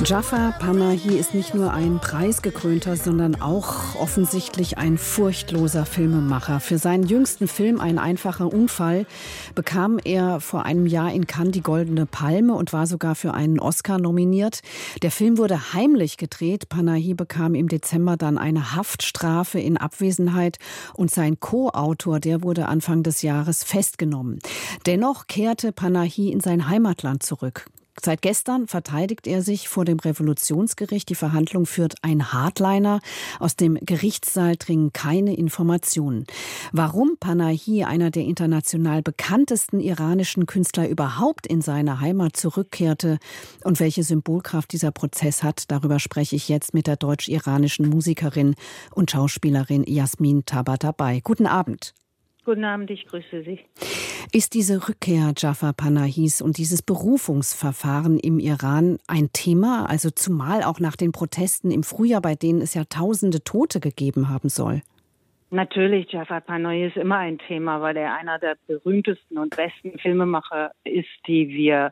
Jafar Panahi ist nicht nur ein preisgekrönter, sondern auch offensichtlich ein furchtloser Filmemacher. Für seinen jüngsten Film Ein einfacher Unfall bekam er vor einem Jahr in Cannes die Goldene Palme und war sogar für einen Oscar nominiert. Der Film wurde heimlich gedreht. Panahi bekam im Dezember dann eine Haftstrafe in Abwesenheit und sein Co-Autor, der wurde Anfang des Jahres festgenommen. Dennoch kehrte Panahi in sein Heimatland zurück. Seit gestern verteidigt er sich vor dem Revolutionsgericht. Die Verhandlung führt ein Hardliner. Aus dem Gerichtssaal dringen keine Informationen. Warum Panahi, einer der international bekanntesten iranischen Künstler, überhaupt in seine Heimat zurückkehrte und welche Symbolkraft dieser Prozess hat, darüber spreche ich jetzt mit der deutsch-iranischen Musikerin und Schauspielerin Jasmin Tabatabai. Guten Abend. Guten Abend, ich grüße Sie. Ist diese Rückkehr Jafar Panahis und dieses Berufungsverfahren im Iran ein Thema? Also zumal auch nach den Protesten im Frühjahr, bei denen es ja tausende Tote gegeben haben soll. Natürlich, Jafar Panahi ist immer ein Thema, weil er einer der berühmtesten und besten Filmemacher ist, die wir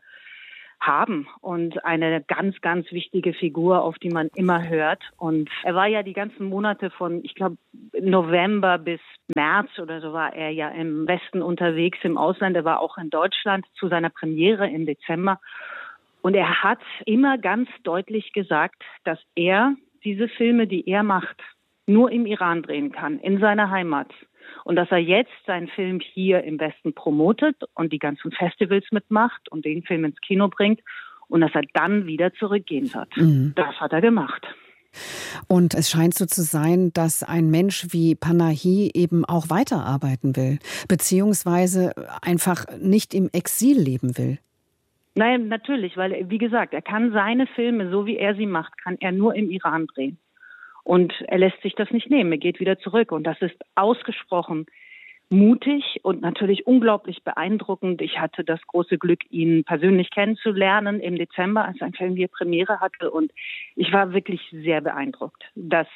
haben und eine ganz, ganz wichtige Figur, auf die man immer hört. Und er war ja die ganzen Monate von, ich glaube, November bis März oder so war er ja im Westen unterwegs, im Ausland. Er war auch in Deutschland zu seiner Premiere im Dezember. Und er hat immer ganz deutlich gesagt, dass er diese Filme, die er macht, nur im Iran drehen kann, in seiner Heimat. Und dass er jetzt seinen Film hier im Westen promotet und die ganzen Festivals mitmacht und den Film ins Kino bringt und dass er dann wieder zurückgehen wird. Das hat er gemacht. Und es scheint so zu sein, dass ein Mensch wie Panahi eben auch weiterarbeiten will, beziehungsweise einfach nicht im Exil leben will. Nein, natürlich, weil, wie gesagt, er kann seine Filme, so wie er sie macht, kann er nur im Iran drehen. Und er lässt sich das nicht nehmen, er geht wieder zurück. Und das ist ausgesprochen mutig und natürlich unglaublich beeindruckend. Ich hatte das große Glück, ihn persönlich kennenzulernen im Dezember, als sein Film hier Premiere hatte. Und ich war wirklich sehr beeindruckt, dass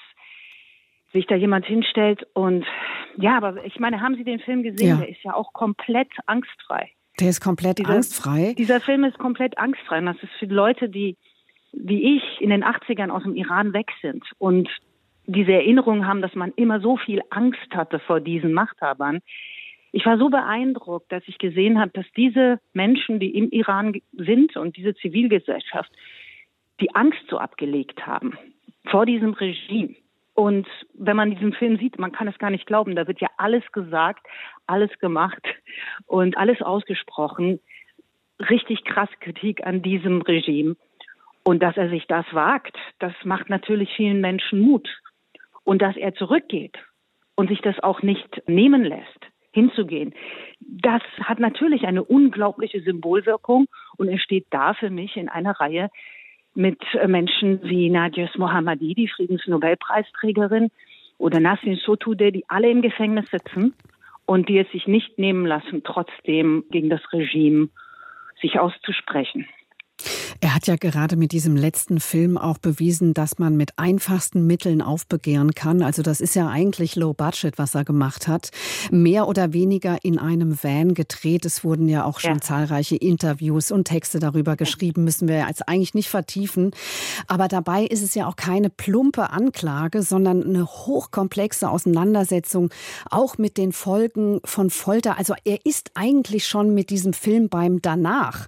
sich da jemand hinstellt. Und ja, aber ich meine, haben Sie den Film gesehen? Ja. Der ist ja auch komplett angstfrei. Der ist komplett angstfrei? Dieser Film ist komplett angstfrei. Und das ist für Leute, die wie ich in den 80ern aus dem Iran weg sind und diese Erinnerung haben, dass man immer so viel Angst hatte vor diesen Machthabern. Ich war so beeindruckt, dass ich gesehen habe, dass diese Menschen, die im Iran sind und diese Zivilgesellschaft, die Angst so abgelegt haben vor diesem Regime. Und wenn man diesen Film sieht, man kann es gar nicht glauben, da wird ja alles gesagt, alles gemacht und alles ausgesprochen. Richtig krass Kritik an diesem Regime. Und dass er sich das wagt, das macht natürlich vielen Menschen Mut. Und dass er zurückgeht und sich das auch nicht nehmen lässt, hinzugehen, das hat natürlich eine unglaubliche Symbolwirkung. Und er steht da für mich in einer Reihe mit Menschen wie Narges Mohammadi, die Friedensnobelpreisträgerin, oder Nasrin Sotoudeh, die alle im Gefängnis sitzen und die es sich nicht nehmen lassen, trotzdem gegen das Regime sich auszusprechen. Er hat ja gerade mit diesem letzten Film auch bewiesen, dass man mit einfachsten Mitteln aufbegehren kann. Also das ist ja eigentlich Low Budget, was er gemacht hat. Mehr oder weniger in einem Van gedreht. Es wurden ja auch schon zahlreiche Interviews und Texte darüber geschrieben, müssen wir jetzt eigentlich nicht vertiefen. Aber dabei ist es ja auch keine plumpe Anklage, sondern eine hochkomplexe Auseinandersetzung, auch mit den Folgen von Folter. Also er ist eigentlich schon mit diesem Film beim Danach.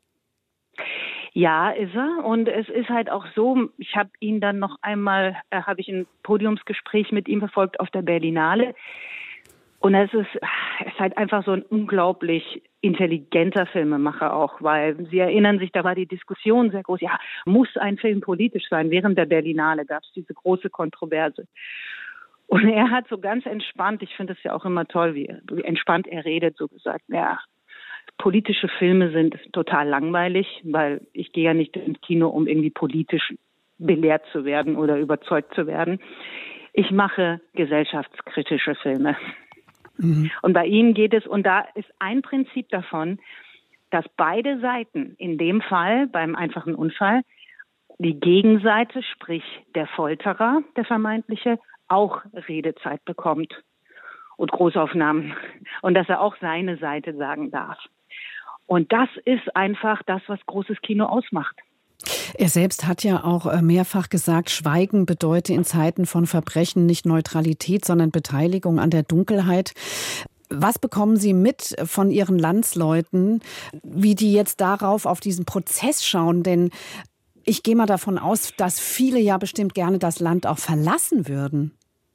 Ja, ist er. Und es ist halt auch so, ich habe ihn dann noch einmal, habe ich ein Podiumsgespräch mit ihm verfolgt auf der Berlinale. Und es ist halt einfach so ein unglaublich intelligenter Filmemacher auch, weil Sie erinnern sich, da war die Diskussion sehr groß. Ja, muss ein Film politisch sein? Während der Berlinale gab es diese große Kontroverse. Und er hat so ganz entspannt, ich finde es ja auch immer toll, wie entspannt er redet, so gesagt, ja, politische Filme sind total langweilig, weil ich gehe ja nicht ins Kino, um irgendwie politisch belehrt zu werden oder überzeugt zu werden. Ich mache gesellschaftskritische Filme. Und bei ihm geht es, und da ist ein Prinzip davon, dass beide Seiten, in dem Fall beim einfachen Unfall, die Gegenseite, sprich der Folterer, der vermeintliche, auch Redezeit bekommt und Großaufnahmen und dass er auch seine Seite sagen darf. Und das ist einfach das, was großes Kino ausmacht. Er selbst hat ja auch mehrfach gesagt, Schweigen bedeute in Zeiten von Verbrechen nicht Neutralität, sondern Beteiligung an der Dunkelheit. Was bekommen Sie mit von Ihren Landsleuten, wie die jetzt auf diesen Prozess schauen? Denn ich gehe mal davon aus, dass viele ja bestimmt gerne das Land auch verlassen würden.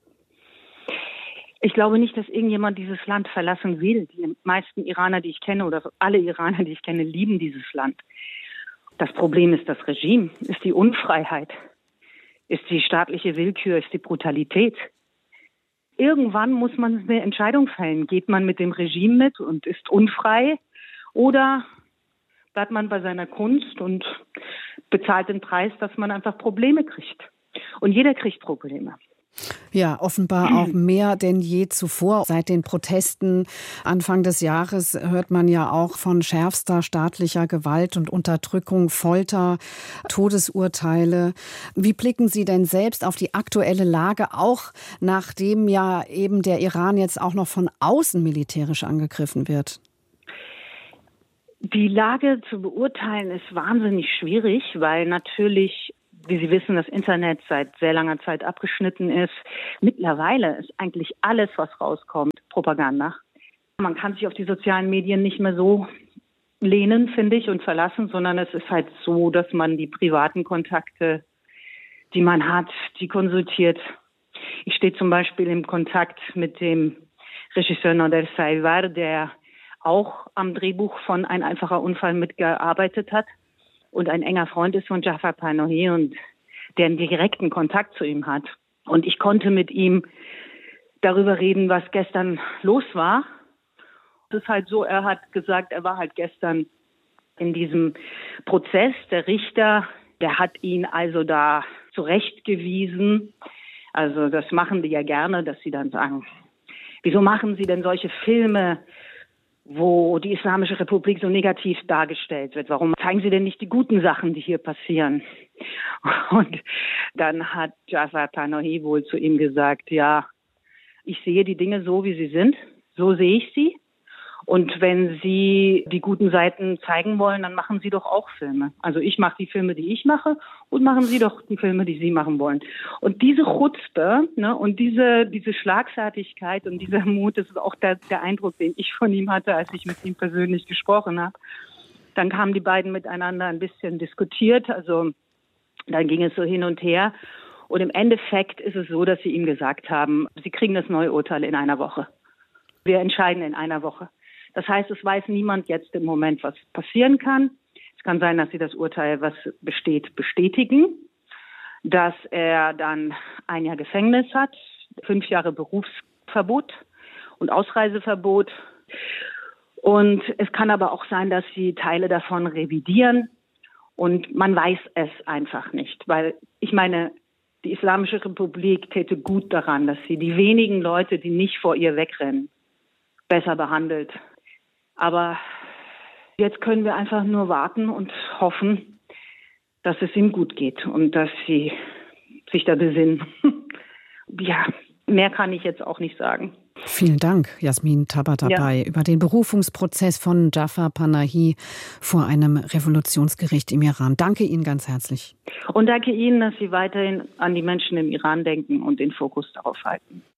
Ich glaube nicht, dass irgendjemand dieses Land verlassen will. Die meisten Iraner, die ich kenne, oder alle Iraner, die ich kenne, lieben dieses Land. Das Problem ist das Regime, ist die Unfreiheit, ist die staatliche Willkür, ist die Brutalität. Irgendwann muss man eine Entscheidung fällen. Geht man mit dem Regime mit und ist unfrei oder bleibt man bei seiner Kunst und bezahlt den Preis, dass man einfach Probleme kriegt. Und jeder kriegt Probleme. Ja, offenbar auch mehr denn je zuvor. Seit den Protesten Anfang des Jahres hört man ja auch von schärfster staatlicher Gewalt und Unterdrückung, Folter, Todesurteile. Wie blicken Sie denn selbst auf die aktuelle Lage, auch nachdem ja eben der Iran jetzt auch noch von außen militärisch angegriffen wird? Die Lage zu beurteilen ist wahnsinnig schwierig, weil natürlich, wie Sie wissen, das Internet seit sehr langer Zeit abgeschnitten ist. Mittlerweile ist eigentlich alles, was rauskommt, Propaganda. Man kann sich auf die sozialen Medien nicht mehr so lehnen, finde ich, und verlassen, sondern es ist halt so, dass man die privaten Kontakte, die man hat, die konsultiert. Ich stehe zum Beispiel im Kontakt mit dem Regisseur Nader Sayvar, der auch am Drehbuch von Ein einfacher Unfall mitgearbeitet hat und ein enger Freund ist von Jafar Panahi und der einen direkten Kontakt zu ihm hat. Und ich konnte mit ihm darüber reden, was gestern los war. Es ist halt so, er hat gesagt, er war halt gestern in diesem Prozess. Der Richter, der hat ihn also da zurechtgewiesen. Also das machen die ja gerne, dass sie dann sagen, wieso machen Sie denn solche Filme, wo die Islamische Republik so negativ dargestellt wird? Warum zeigen Sie denn nicht die guten Sachen, die hier passieren? Und dann hat Jafar Panahi wohl zu ihm gesagt, ja, ich sehe die Dinge so, wie sie sind, so sehe ich sie. Und wenn Sie die guten Seiten zeigen wollen, dann machen Sie doch auch Filme. Also ich mache die Filme, die ich mache, und machen Sie doch die Filme, die Sie machen wollen. Und diese Chutzpe, ne, und diese Schlagfertigkeit und dieser Mut, das ist auch der Eindruck, den ich von ihm hatte, als ich mit ihm persönlich gesprochen habe. Dann haben die beiden miteinander ein bisschen diskutiert, also dann ging es so hin und her. Und im Endeffekt ist es so, dass sie ihm gesagt haben, Sie kriegen das neue Urteil in einer Woche. Wir entscheiden in einer Woche. Das heißt, es weiß niemand jetzt im Moment, was passieren kann. Es kann sein, dass sie das Urteil, was besteht, bestätigen, dass er dann 1 Jahr Gefängnis hat, 5 Jahre Berufsverbot und Ausreiseverbot. Und es kann aber auch sein, dass sie Teile davon revidieren. Und man weiß es einfach nicht, weil ich meine, die Islamische Republik täte gut daran, dass sie die wenigen Leute, die nicht vor ihr wegrennen, besser behandelt. Aber jetzt können wir einfach nur warten und hoffen, dass es ihm gut geht und dass sie sich da besinnen. Ja, mehr kann ich jetzt auch nicht sagen. Vielen Dank, Jasmin Tabatabai, über den Berufungsprozess von Jafar Panahi vor einem Revolutionsgericht im Iran. Danke Ihnen ganz herzlich. Und danke Ihnen, dass Sie weiterhin an die Menschen im Iran denken und den Fokus darauf halten.